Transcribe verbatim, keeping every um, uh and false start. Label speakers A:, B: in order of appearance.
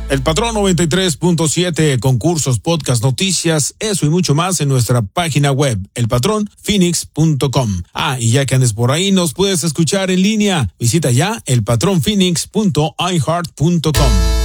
A: El Patrón noventa y tres punto siete, concursos, podcast, noticias, eso y mucho más en nuestra página web, el patrón phoenix punto com. Ah, y ya que andes por ahí, nos puedes escuchar en línea. Visita ya el patrón phoenix punto i heart punto com.